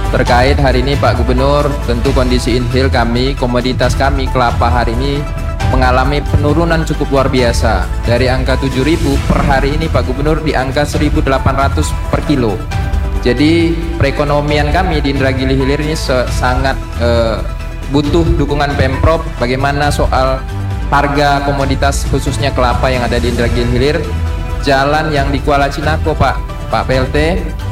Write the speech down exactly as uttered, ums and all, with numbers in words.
Terkait hari ini Pak Gubernur, tentu kondisi inhil kami, komoditas kami kelapa hari ini mengalami penurunan cukup luar biasa. Dari angka tujuh ribu per hari ini Pak Gubernur di angka seribu delapan ratus per kilo. Jadi perekonomian kami di Indragiri Hilir ini sangat eh, butuh dukungan Pemprov bagaimana soal harga komoditas khususnya kelapa yang ada di Indragiri Hilir. Jalan yang di Kuala Cinako Pak, Pak P L T